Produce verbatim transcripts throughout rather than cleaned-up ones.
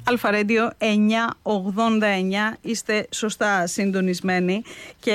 Αλφα Ρέντιο εννιακόσια ογδόντα εννιά, είστε σωστά συντονισμένοι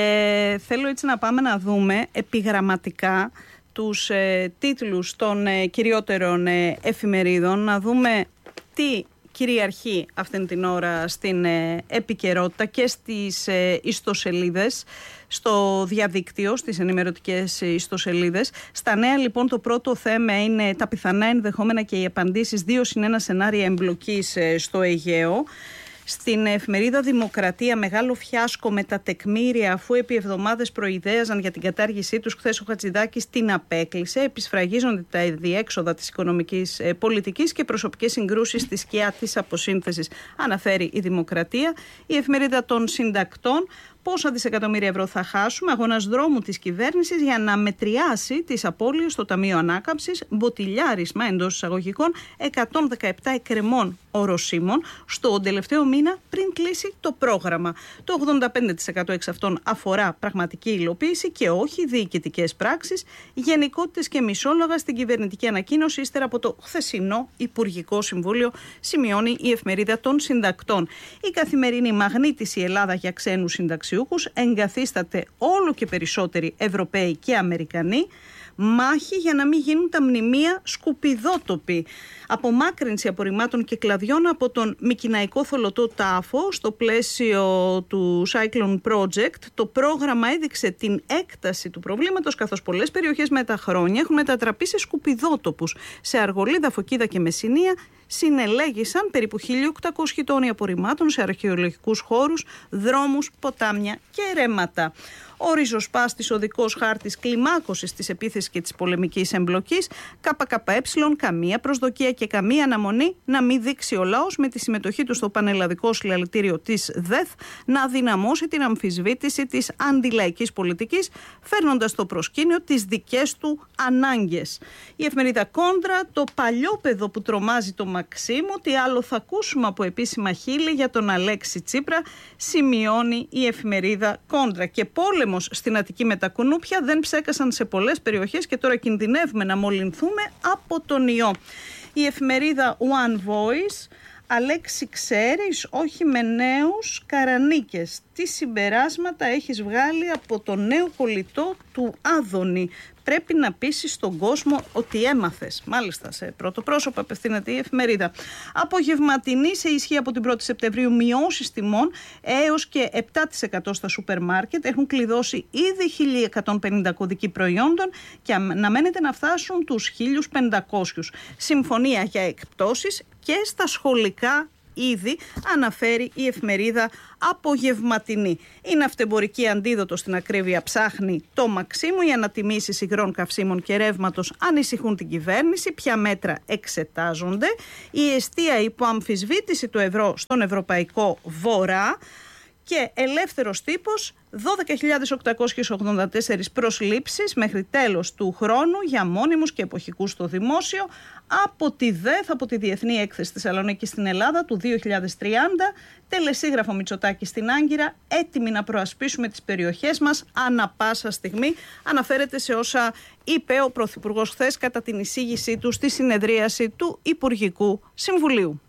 και θέλω έτσι να πάμε να δούμε επιγραμματικά τους ε, τίτλους των ε, κυριότερων ε, εφημερίδων, να δούμε τι κυριαρχεί αυτήν την ώρα στην ε, επικαιρότητα και στις ε, ιστοσελίδες, στο διαδίκτυο, στις ενημερωτικές ιστοσελίδες. Στα νέα λοιπόν το πρώτο θέμα είναι τα πιθανά ενδεχόμενα και οι απαντήσεις δύο συν ένα σενάρια εμπλοκής ε, στο Αιγαίο. Στην εφημερίδα Δημοκρατία, μεγάλο φιάσκο με τα τεκμήρια, αφού επί εβδομάδες προειδέαζαν για την κατάργησή τους, χθες ο Χατζηδάκης την απέκλεισε. Επισφραγίζονται τα διέξοδα της οικονομικής ε, πολιτικής και προσωπικές συγκρούσεις στη σκιά της αποσύνθεσης, αναφέρει η Δημοκρατία. Η εφημερίδα των συντακτών, πόσα δισεκατομμύρια ευρώ θα χάσουμε, αγώνας δρόμου της κυβέρνησης για να μετριάσει τις απώλειες στο Ταμείο Ανάκαμψης, μποτιλιάρισμα εντός εισαγωγικών εκατόν δεκαεπτά εκκρεμών οροσίμων στον τελευταίο μήνα πριν κλείσει το πρόγραμμα. Το ογδόντα πέντε τοις εκατό εξ αυτών αφορά πραγματική υλοποίηση και όχι διοικητικές πράξεις, γενικότητες και μισόλογα στην κυβερνητική ανακοίνωση ύστερα από το χθεσινό Υπουργικό Συμβούλιο, σημειώνει η εφημερίδα των συντακτών. Η καθημερινή μαγνήτηση Ελλάδα για ξένους συνταξιούχους, εγκαθίσταται όλο και περισσότεροι Ευρωπαίοι και Αμερικανοί. Μάχη για να μην γίνουν τα μνημεία σκουπιδότοποι. Απομάκρυνση απορριμμάτων και κλαδιών από τον Μικηναϊκό θολωτό τάφο στο πλαίσιο του Cyclone Project. Το πρόγραμμα έδειξε την έκταση του προβλήματος, καθώς πολλές περιοχές με τα χρόνια έχουν μετατραπεί σε σκουπιδότοπους. Σε Αργολίδα, Φωκίδα και Μεσσηνία συνελέγησαν περίπου χίλια οκτακόσιοι τόνοι απορριμμάτων σε αρχαιολογικούς χώρους, δρόμους, ποτάμια και ρέματα. Ο ριζοσπάστης οδικός χάρτης κλιμάκωσης της επίθεσης και της πολεμικής εμπλοκής. ΚΚΕ, καμία προσδοκία και καμία αναμονή να μην δείξει ο λαός με τη συμμετοχή του στο πανελλαδικό συλλαλητήριο της ΔΕΘ να δυναμώσει την αμφισβήτηση της αντιλαϊκής πολιτικής, φέρνοντας στο προσκήνιο τις δικές του ανάγκες. Η εφημερίδα Κόντρα, το παλιόπαιδο που τρομάζει το Μαξίμου, τι άλλο θα ακούσουμε από επίσημα χείλη για τον Αλέξη Τσίπρα, σημειώνει η εφημερίδα Κόντρα. Και πόλεμος στην Αττική με τα κουνούπια δεν ψέκασαν σε πολλές περιοχές και τώρα κινδυνεύουμε να μολυνθούμε από τον ιό. Η εφημερίδα One Voice, Αλέξη, ξέρεις, όχι με νέους Καρανίκες. Τι συμπεράσματα έχεις βγάλει από το νέο κολλητό του Άδωνη? Πρέπει να πείσεις τον κόσμο ότι έμαθες. Μάλιστα, σε πρώτο πρόσωπο απευθύνεται η εφημερίδα. Απογευματινή σε ισχύ από την πρώτη Σεπτεμβρίου μειώσεις τιμών έως και επτά τοις εκατό στα σούπερ μάρκετ. Έχουν κλειδώσει ήδη χίλια εκατόν πενήντα κωδικοί προϊόντων και αναμένεται να φτάσουν τους χίλια πεντακόσιους. Συμφωνία για εκπτώσεις και στα σχολικά ήδη, αναφέρει η εφημερίδα Απογευματινή. Η ναυτεμπορική αντίδοτο στην ακρίβεια ψάχνει το Μαξίμου. Οι ανατιμήσεις υγρών καυσίμων και ρεύματος ανησυχούν την κυβέρνηση. Ποια μέτρα εξετάζονται? Η εστία υπό αμφισβήτηση του ευρώ στον Ευρωπαϊκό Βορρά. Και Ελεύθερος Τύπος, δώδεκα χιλιάδες οκτακόσιες ογδόντα τέσσερις προσλήψεις μέχρι τέλος του χρόνου για μόνιμους και εποχικούς στο δημόσιο από τη ΔΕΘ, από τη Διεθνή Έκθεση Θεσσαλονίκη στην Ελλάδα του δύο χιλιάδες τριάντα. Τελεσίγραφο Μητσοτάκη στην Άγκυρα, έτοιμοι να προασπίσουμε τις περιοχές μας ανα πάσα στιγμή. Αναφέρεται σε όσα είπε ο Πρωθυπουργός χθες κατά την εισήγησή του στη συνεδρίαση του Υπουργικού Συμβουλίου.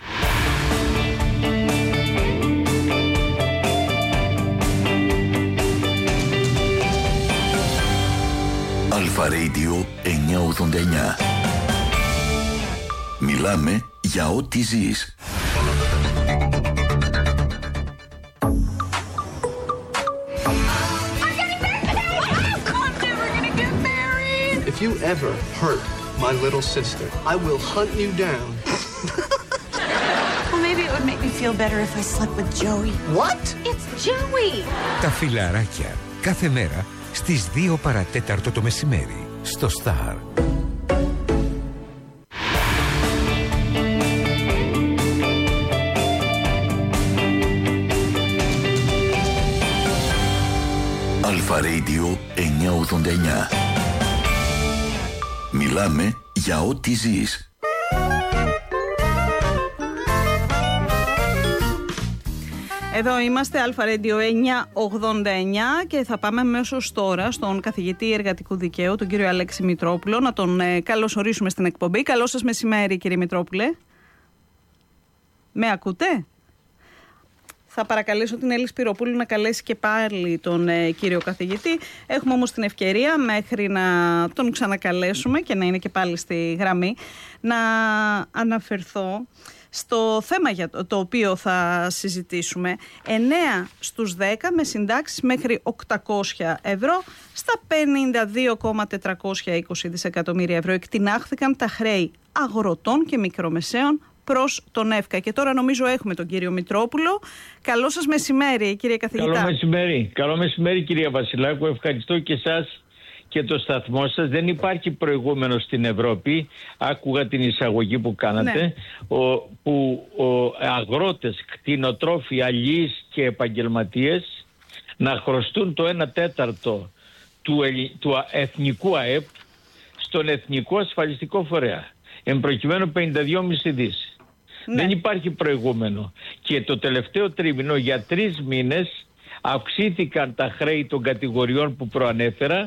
Αλφα Ρέντιο εννιακόσια ογδόντα εννιά. Μιλάμε για ό,τι ζεις. If you ever hurt my little sister, I will hunt you down. Well, maybe it would make me feel better if I slept with Joey. What? It's Joey! Τα φιλαράκια. Κάθε μέρα στις δύο παρατέταρτο το μεσημέρι στο Star. Αλφα Ρέντιο εννιακόσια ογδόντα εννιά. Μιλάμε για ό,τι ζεις. Εδώ είμαστε, Αλφα Ρέντιο εννιακόσια ογδόντα εννιά, και θα πάμε αμέσως τώρα στον καθηγητή εργατικού δικαίου, τον κύριο Αλέξη Μητρόπουλο, να τον ε, καλωσορίσουμε στην εκπομπή. Καλό σας μεσημέρι, κύριε Μητρόπουλε. Με ακούτε? Θα παρακαλέσω την Έλλη Σπυροπούλου να καλέσει και πάλι τον ε, κύριο καθηγητή. Έχουμε όμως την ευκαιρία μέχρι να τον ξανακαλέσουμε και να είναι και πάλι στη γραμμή, να αναφερθώ στο θέμα για το, το οποίο θα συζητήσουμε. εννέα στους δέκα με συντάξεις μέχρι οκτακόσια ευρώ στα πενήντα δύο χιλιάδες τετρακόσια είκοσι δισεκατομμύρια ευρώ εκτινάχθηκαν τα χρέη αγροτών και μικρομεσαίων προς τον ΕΦΚΑ. Και τώρα νομίζω έχουμε τον κύριο Μητρόπουλο. Καλό σας μεσημέρι, κύριε καθηγητά. Καλό μεσημέρι. Καλό μεσημέρι, κυρία Βασιλάκου. Ευχαριστώ και εσάς και το σταθμό σας. Δεν υπάρχει προηγούμενο στην Ευρώπη. Άκουγα την εισαγωγή που κάνατε, ναι. ο, που ο, αγρότες, κτηνοτρόφοι, αλληλείς και επαγγελματίες να χρωστούν το ένα τέταρτο του, του εθνικού ΑΕΠ στον Εθνικό Ασφαλιστικό Φορέα. Εν προκειμένου πενήντα δύο κόμμα πέντε δις. Ναι. Δεν υπάρχει προηγούμενο. Και το τελευταίο τρίμηνο για τρεις μήνες αυξήθηκαν τα χρέη των κατηγοριών που προανέφερα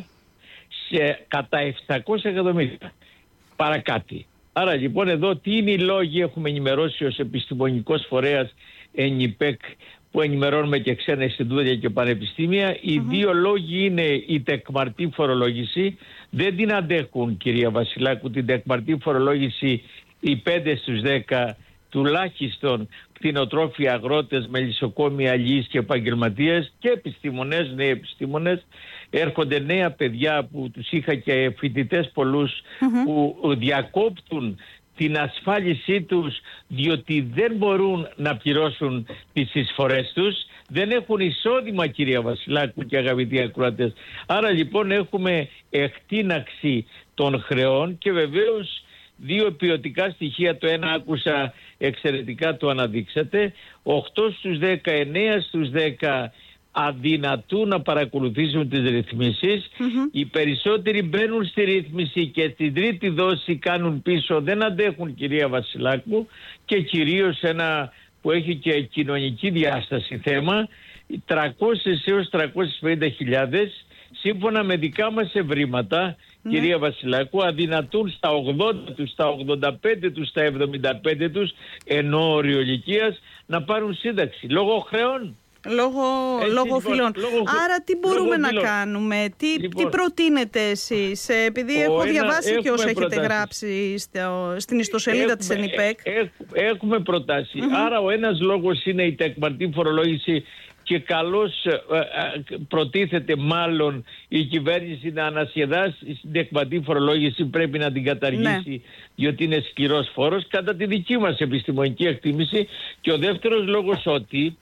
σε κατά επτακόσια εκατομμύρια. Παρακάτι. Άρα λοιπόν εδώ τι είναι οι λόγοι, έχουμε ενημερώσει ως επιστημονικός φορέας ΕΝΙΠΕΚ που ενημερώνουμε και ξένα Ινστιτούτια και πανεπιστήμια. Mm-hmm. Οι δύο λόγοι είναι η τεκμαρτή φορολόγηση. Δεν την αντέχουν, κυρία Βασιλάκου, την τεκμαρτή φορολόγηση οι πέντε στους δέκα τουλάχιστον κτηνοτρόφοι, αγρότες, μελισσοκόμοι, αλληλείς και επαγγελματίες και επιστήμονες, νέοι επιστήμονες. Έρχονται νέα παιδιά που τους είχα και φοιτητές πολλούς mm-hmm. που διακόπτουν την ασφάλισή τους διότι δεν μπορούν να πληρώσουν τις εισφορές τους. Δεν έχουν εισόδημα, κυρία Βασιλάκου και αγαπητοί ακροατές. Άρα λοιπόν έχουμε εκτείναξη των χρεών και βεβαίως δύο ποιοτικά στοιχεία. Το ένα άκουσα εξαιρετικά, το αναδείξατε. οκτώ στους δέκα, εννέα στους δέκα αδυνατούν να παρακολουθήσουν τις ρυθμίσεις. Mm-hmm. Οι περισσότεροι μπαίνουν στη ρύθμιση και στην τρίτη δόση κάνουν πίσω. Δεν αντέχουν, κυρία Βασιλάκου, και κυρίως ένα που έχει και κοινωνική διάσταση θέμα, τριακόσιες έως τριακόσιες πενήντα χιλιάδες σύμφωνα με δικά μας ευρήματα, mm-hmm. κυρία Βασιλάκου, αδυνατούν στα ογδόντα τους, στα ογδόντα πέντε τους, στα εβδομήντα πέντε τους, ενώ όριο ηλικίας, να πάρουν σύνταξη λόγω χρεών. Λόγω, Έτσι, λόγω λοιπόν, φιλών. Λόγω, Άρα τι μπορούμε να φιλών. κάνουμε, τι, λοιπόν, τι προτείνετε εσείς, επειδή έχω ένα, διαβάσει και όσα έχετε γράψει στο, στην ιστοσελίδα έχουμε, της ΕΝΙΠΕΚ. Έχ, έχουμε προτάσει. Mm-hmm. Άρα ο ένας λόγος είναι η τεκμαρτή φορολόγηση και καλώς ε, ε, προτίθεται μάλλον η κυβέρνηση να ανασχεδάσει την τεκμαρτή φορολόγηση, πρέπει να την καταργήσει, ναι. διότι είναι σκληρός φόρος κατά τη δική μας επιστημονική εκτίμηση. Και ο δεύτερος λόγος ότι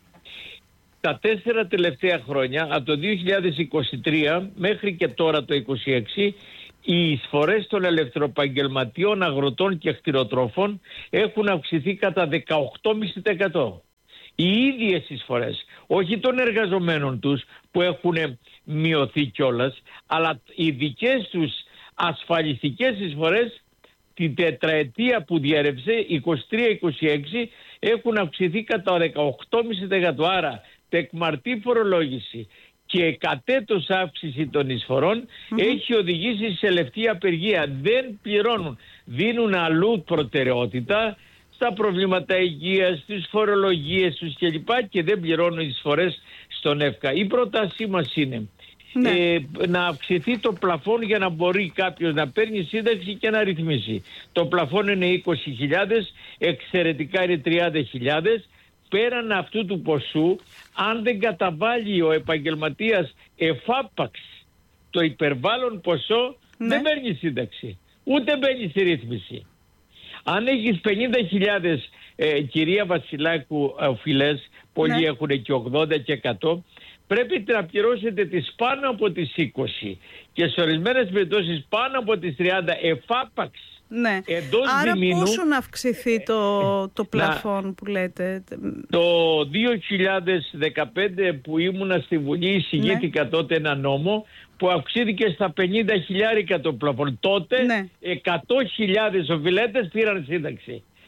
τα τέσσερα τελευταία χρόνια, από το δύο χιλιάδες είκοσι τρία μέχρι και τώρα το είκοσι έξι, οι εισφορές των ελευθεροπαγγελματιών, αγροτών και κτηνοτρόφων έχουν αυξηθεί κατά δεκαοκτώ κόμμα πέντε τοις εκατό. Οι ίδιες εισφορές, όχι των εργαζομένων τους που έχουν μειωθεί κιόλας, αλλά οι δικές τους ασφαλιστικές εισφορές την τετραετία που διέρευσε, είκοσι τρία είκοσι έξι, έχουν αυξηθεί κατά δεκαοκτώ κόμμα πέντε τοις εκατό. Άρα τεκμαρτή φορολόγηση και κατέτος αύξηση των εισφορών mm-hmm. έχει οδηγήσει σε λεπτή απεργία. Δεν πληρώνουν, δίνουν αλλού προτεραιότητα στα προβλήματα υγείας, στις φορολογίες τους κλπ. Και δεν πληρώνουν εισφορές στον ΕΦΚΑ. Η πρότασή μας είναι ναι. ε, να αυξηθεί το πλαφόν για να μπορεί κάποιος να παίρνει σύνταξη και να ρυθμίσει. Το πλαφόν είναι είκοσι χιλιάδες, εξαιρετικά είναι τριάντα χιλιάδες. Πέραν αυτού του ποσού, αν δεν καταβάλει ο επαγγελματίας εφάπαξ το υπερβάλλον ποσό, ναι. δεν παίρνει σύνταξη, ούτε μπαίνει στη ρύθμιση. Αν έχεις πενήντα χιλιάδες ε, κυρία Βασιλάκου οφειλές, πολλοί ναι. έχουν και ογδόντα και εκατό, πρέπει να πληρώσετε τις πάνω από τις είκοσι και σε ορισμένες περιπτώσεις πάνω από τις τριάντα εφάπαξ. Ναι. Άρα διμήνου, πόσο να αυξηθεί το, το πλαφόν να, που λέτε? Το δύο χιλιάδες δεκαπέντε που ήμουνα στη Βουλή εισηγήθηκα ναι. τότε ένα νόμο που αυξήθηκε στα πενήντα χιλιάρικα το πλαφόν. Τότε ναι. εκατό χιλιάδες οφειλέτες πήραν σύνταξη.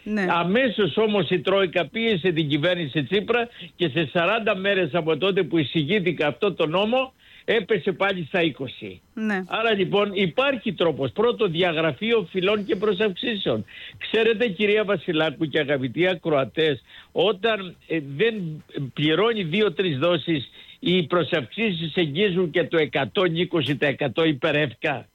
Ναι. Αμέσως όμως η Τρόικα πίεσε την κυβέρνηση Τσίπρα και σε σαράντα μέρες από τότε που εισηγήθηκε αυτό το νόμο έπεσε πάλι στα είκοσι. Ναι. Άρα λοιπόν υπάρχει τρόπος. Πρώτο, διαγραφή οφειλών και προσαυξήσεων. Ξέρετε, κυρία Βασιλάκου και αγαπητοί ακροατές, όταν ε, δεν πληρώνει δύο-τρεις δόσεις, οι προσαυξήσεις εγγίζουν και το εκατόν είκοσι τοις εκατό υπερεύκα.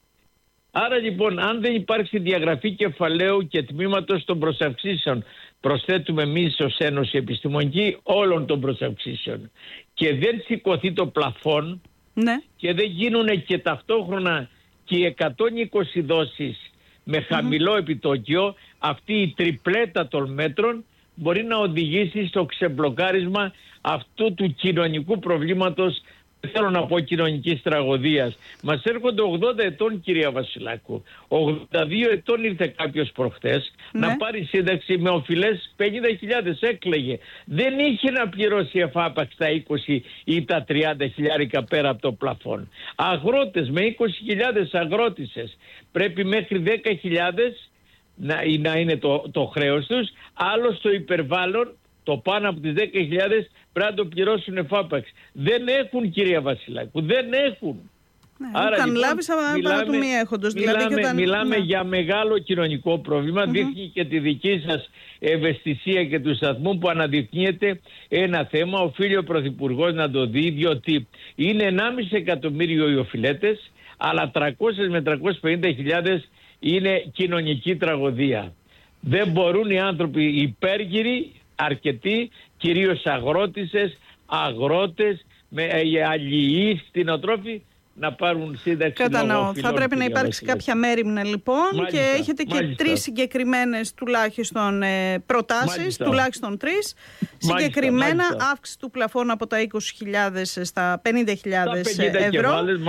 Άρα λοιπόν, αν δεν υπάρξει διαγραφή κεφαλαίου και τμήματος των προσαυξήσεων, προσθέτουμε εμείς ως Ένωση Επιστημονική όλων των προσαυξήσεων, και δεν σηκωθεί το πλαφόν, ναι, και δεν γίνουν και ταυτόχρονα και οι εκατόν είκοσι δόσεις με χαμηλό mm-hmm. επιτόκιο, αυτή η τριπλέτα των μέτρων μπορεί να οδηγήσει στο ξεμπλοκάρισμα αυτού του κοινωνικού προβλήματος, θέλω να πω κοινωνικής τραγωδίας. Μας έρχονται ογδόντα ετών, κυρία Βασιλάκου. ογδόντα δύο ετών ήρθε κάποιος προχθές, ναι, να πάρει σύνταξη με οφειλές πενήντα χιλιάδες, έκλαιγε. Δεν είχε να πληρώσει εφάπαξ τα είκοσι ή τα τριάντα χιλιάρικα πέρα από το πλαφόν. Αγρότες με είκοσι χιλιάδες αγρότησες πρέπει μέχρι δέκα χιλιάδες να, να είναι το, το χρέος τους. Άλλο στο υπερβάλλον, το πάνω από τις δέκα χιλιάδες πρέπει να το πληρώσουν εφάπαξ. Δεν έχουν, κυρία Βασιλάκου, δεν έχουν. Ναι, άρα όταν λοιπόν, λάβεις από του μη έχοντος. Μιλάμε, δηλαδή, όταν... μιλάμε ναι. για μεγάλο κοινωνικό πρόβλημα. Mm-hmm. Δείχνει και τη δική σας ευαισθησία και του σταθμού που αναδεικνύεται ένα θέμα. Οφείλει ο Πρωθυπουργός να το δει, διότι είναι ενάμιση εκατομμύριο οι οφειλέτες, αλλά τριακόσιες με τριακόσιες πενήντα χιλιάδες είναι κοινωνική τραγωδία. Δεν μπορούν οι άνθρωποι υπέργυροι, αρκετοί, κυρίως αγρότησες, αγρότες, με αλληλείς, κτηνοτρόφοι, να πάρουν σύνταξη. Κατανοώ. Θα πρέπει να υπάρξει κάποια μέριμνα λοιπόν, μάλιστα, και έχετε και μάλιστα. τρεις συγκεκριμένες τουλάχιστον ε, προτάσεις, μάλιστα. τουλάχιστον τρεις. Μάλιστα, συγκεκριμένα μάλιστα. αύξηση του πλαφών από τα είκοσι χιλιάδες στα πενήντα χιλιάδες ευρώ. Βάλες,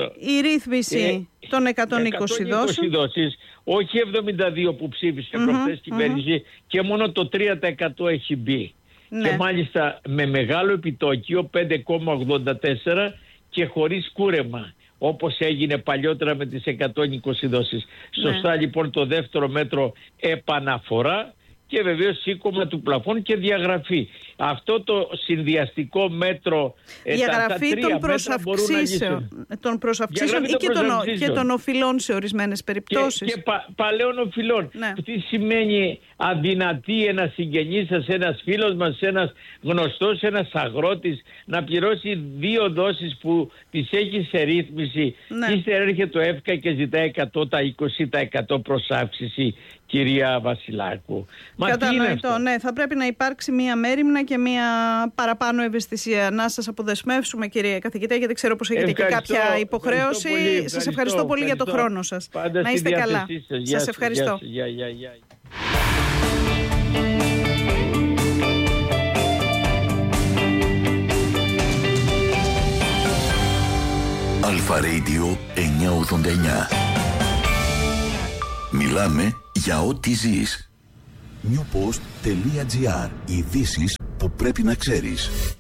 η ρύθμιση ε, των εκατόν είκοσι δόσεων. δόσεις, όχι εβδομήντα δύο που ψήφισε mm-hmm, προχθές κυβέρνηση, mm-hmm. και μόνο το τρία τοις εκατό έχει μπει. Ναι. Και μάλιστα με μεγάλο επιτόκιο πέντε κόμμα ογδόντα τέσσερα και χωρίς κούρεμα, όπως έγινε παλιότερα με τις εκατόν είκοσι δόσεις. Ναι. Σωστά λοιπόν το δεύτερο μέτρο, επαναφορά, και βεβαίως σήκωμα του πλαφών και διαγραφή. Αυτό το συνδυαστικό μέτρο, διαγραφή τα, τα των προσαυξήσεων, των προσαυξήσεων ή και των, και των οφειλών σε ορισμένες περιπτώσεις. Και, και πα, παλαιών οφειλών. Ναι. Τι σημαίνει αδυνατή ένας συγγενής σας, ένας φίλος μας, ένας γνωστός, ένας αγρότης να πληρώσει δύο δόσεις που τις έχει σε ρύθμιση, ναι. Ύστερα έρχεται το ΕΦΚΑ και ζητάει εκατό τοις είκοσι τοις εκατό προσάυξηση, κυρία Βασιλάκου. Κατανοητό, ναι. Θα πρέπει να υπάρξει μία μέριμνα και μία παραπάνω ευαισθησία. Να σας αποδεσμεύσουμε, κύριε καθηγητά, γιατί ξέρω πως έχετε ευχαριστώ, και κάποια υποχρέωση. Ευχαριστώ πολύ, ευχαριστώ, σας ευχαριστώ πολύ ευχαριστώ. για το χρόνο σας. Πάντα να είστε καλά. Σας, σας ευχαριστώ. Γεια, γεια, γεια. Αλφα Radio εννιακόσια ογδόντα εννιά. Μιλάμε για ό,τι ζεις. newpost.gr. Ειδήσεις που πρέπει να ξέρεις.